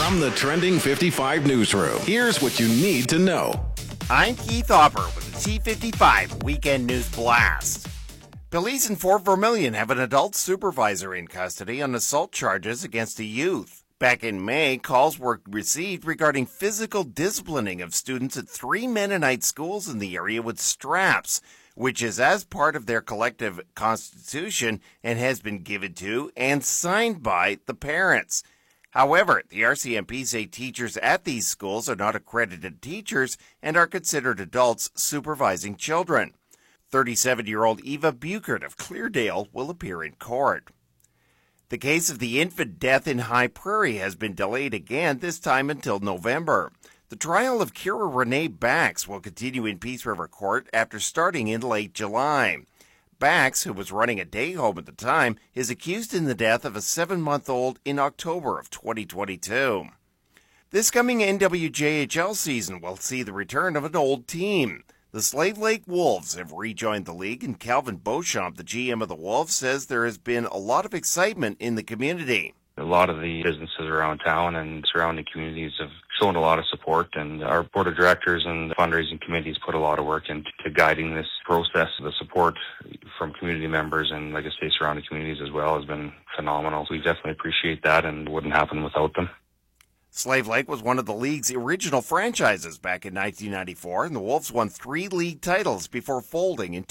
From the Trending 55 newsroom, here's what you need to know. I'm Keith Hopper with the T55 Weekend News Blast. Police in Fort Vermilion have an adult supervisor in custody on assault charges against a youth. Back in May, calls were received regarding physical disciplining of students at 3 Mennonite schools in the area with straps, which is as part of their collective constitution and has been given to and signed by the parents. However, the RCMP say teachers at these schools are not accredited teachers and are considered adults supervising children. 37-year-old Eva Buchert of Cleardale will appear in court. The case of the infant death in High Prairie has been delayed again, this time until November. The trial of Kira Renee Bax will continue in Peace River Court after starting in late July. Bax, who was running a day home at the time, is accused in the death of a 7-month-old in October of 2022. This coming NWJHL season will see the return of an old team. The Slave Lake Wolves have rejoined the league, and Calvin Beauchamp, the GM of the Wolves, says there has been a lot of excitement in the community. A lot of the businesses around town and surrounding communities have shown a lot of support, and our board of directors and fundraising committees put a lot of work into guiding this process. The support from community members and, like I say, surrounding communities as well has been phenomenal. We definitely appreciate that and wouldn't happen without them. Slave Lake was one of the league's original franchises back in 1994, and the Wolves won 3 league titles before folding in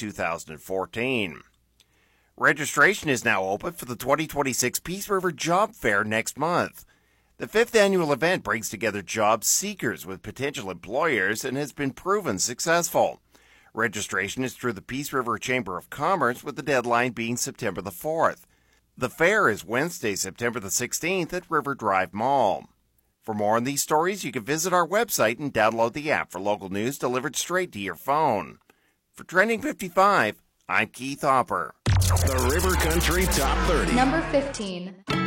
2014. Registration is now open for the 2026 Peace River Job Fair next month. The 5th annual event brings together job seekers with potential employers and has been proven successful. Registration is through the Peace River Chamber of Commerce, with the deadline being September the 4th. The fair is Wednesday, September the 16th at River Drive Mall. For more on these stories, you can visit our website and download the app for local news delivered straight to your phone. For Trending 55, I'm Keith Hopper. The River Country Top 30. Number 15.